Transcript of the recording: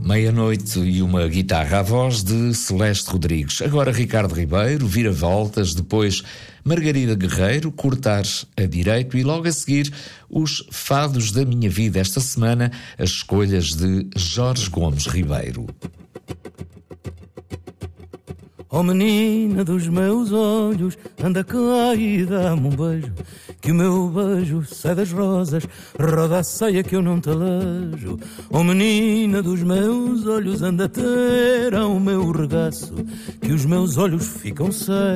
Meia-noite e uma guitarra à voz de Celeste Rodrigues. Agora Ricardo Ribeiro, Viravoltas, depois Margarida Guerreiro, Cortar a Direito e logo a seguir os fados da minha vida. Esta semana as escolhas de Jorge Gomes Ribeiro. Oh menina dos meus olhos, anda cá e dá-me um beijo, que o meu beijo sai das rosas, roda a saia que eu não te alejo. Oh menina dos meus olhos, anda ter ao meu regaço, que os meus olhos ficam cegos.